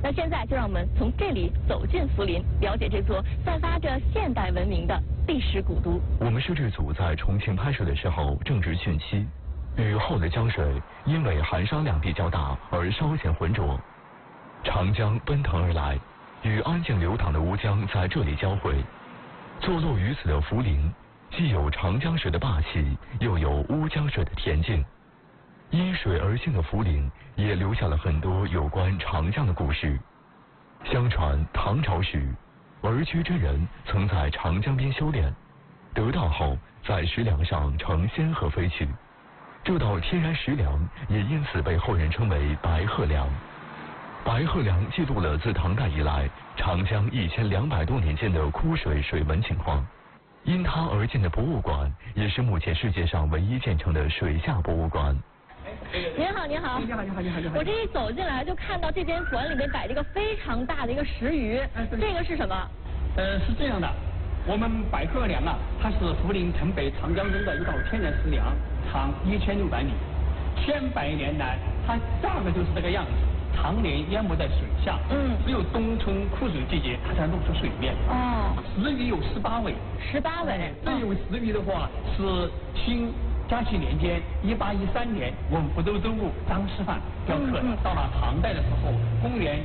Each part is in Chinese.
那现在就让我们从这里走进涪陵，了解这座散发着现代文明的历史古都。 我们摄制组在重庆拍摄的时候正值汛期，雨后的江水因为含沙量比较大而稍显浑浊。长江奔腾而来，与安静流淌的吴江在这里交汇。坐落于此的涪陵，既有长江水的霸气，又有乌江水的恬静。依水而兴的涪陵，也留下了很多有关长江的故事。相传唐朝时，儿居真人曾在长江边修炼，得道后在石梁上乘仙鹤飞去。这道天然石梁也因此被后人称为白鹤梁。白鹤梁记录了自唐代以来长江1200多年间的枯水水文情况。因它而建的博物馆，也是目前世界上唯一建成的水下博物馆。 您好，您好。你好。我这一走进来就看到这间馆里面摆着一个非常大的一个石鱼，这个是什么？ 是这样的，我们白鹤梁啊，它是涪陵城北长江中的一道天然石梁，长1600米，千百年来它大概就是这个样子，常年淹没在水下，只有冬春枯水季节它才露出水面。石鱼有18尾。18尾。这一尾石鱼的话是清嘉庆年间1813年，我们福州州务张师范雕刻的。到了唐代的时候，公元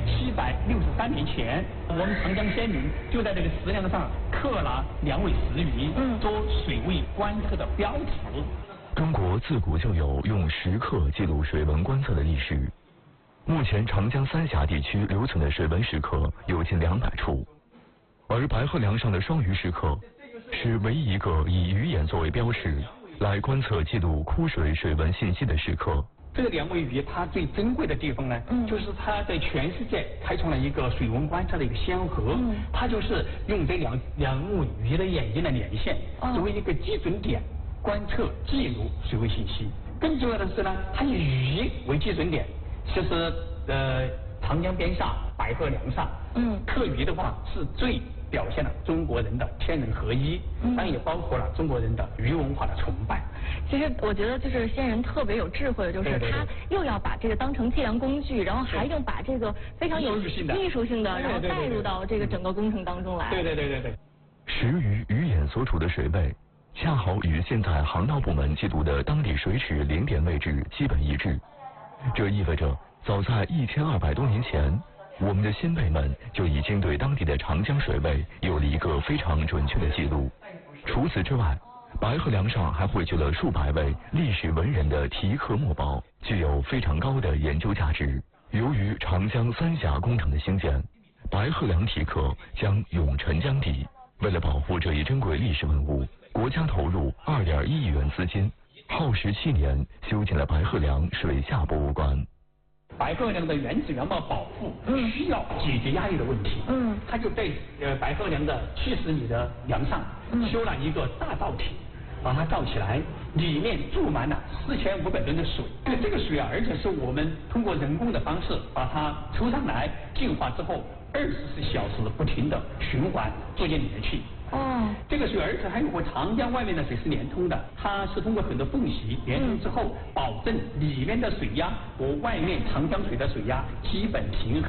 763年前，我们长江先民就在这个石梁上刻了2尾石鱼，做水位观测的标尺。 中国自古就有用石刻记录水文观测的历史。目前长江三峡地区留存的水文石刻有近200处，而白鹤梁上的双鱼石刻是唯一一个以鱼眼作为标尺来观测记录枯水水文信息的石刻。 这2尾鱼它最珍贵的地方呢，就是它在全世界开创了一个水文观测的一个先河。它就是用这两尾鱼的眼睛的连线作为一个基准点，观测记录水位信息。更重要的是呢，它以鱼为基准点，就是长江边上白鹤梁上，刻鱼的话是最表现了中国人的天人合一，当然也包括了中国人的鱼文化的崇拜。 其实我觉得就是先人特别有智慧的，就是他又要把这个当成计量工具，然后还用把这个非常有艺术性的，然后带入到这个整个工程当中来。 对。 石鱼鱼眼所处的水位，恰好与现在航道部门记录的当地水尺0点位置基本一致。这意味着早在1200多年前，我们的先辈们就已经对当地的长江水位有了一个非常准确的记录。除此之外，白鹤梁上还汇聚了数百位历史文人的题刻墨宝，具有非常高的研究价值。由于长江三峡工程的兴建，白鹤梁题刻将永沉江底。为了保护这一珍贵历史文物，国家投入2.1亿元资金，耗时7年修建了白鹤梁水下博物馆。 白鹤梁的原址原貌保护需要解决压力的问题，他就在白鹤梁的70米的梁上修了一个大造体，把它造起来，里面注满了4500吨的水。这个水啊，而且是我们通过人工的方式把它抽上来，净化之后24小时不停的循环做进里面去。这个水而且还有和长江外面的水是连通的，它是通过很多缝隙连通之后，保证里面的水压和外面长江水的水压基本平衡。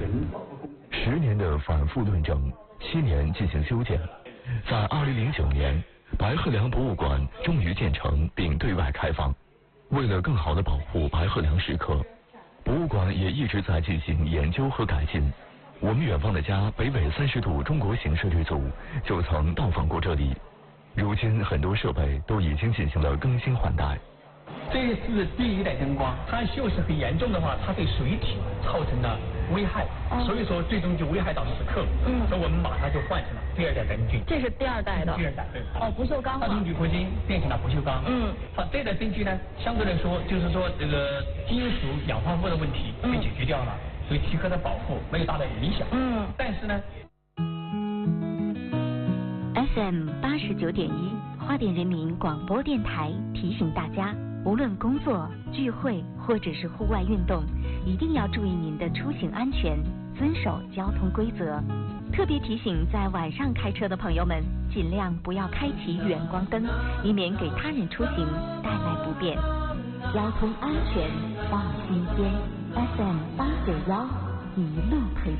10年的反复论证，7年进行修建，在2009年，白鹤梁博物馆终于建成并对外开放。为了更好地保护白鹤梁石刻，博物馆也一直在进行研究和改进。我们远方的家北纬30度中国行摄制组就曾到访过这里，如今很多设备都已经进行了更新换代。 这是第1代灯光，它锈蚀很严重的话，它对水体造成了危害，所以说最终就危害到石刻。所以我们马上就换成了第2代灯具。 这是第2代的。 第2代。 不锈钢。它从铝合金变成了不锈钢。好，这代灯具呢，相对来说就是说这个金属氧化物的问题被解决掉了。对题刻的保护没有大的影响。但是呢 FM 89.1花莲人民广播电台提醒大家，无论工作、聚会或者是户外运动，一定要注意您的出行安全，遵守交通规则。特别提醒在晚上开车的朋友们，尽量不要开启远光灯，以免给他人出行带来不便。交通安全放心间。FM 891一路推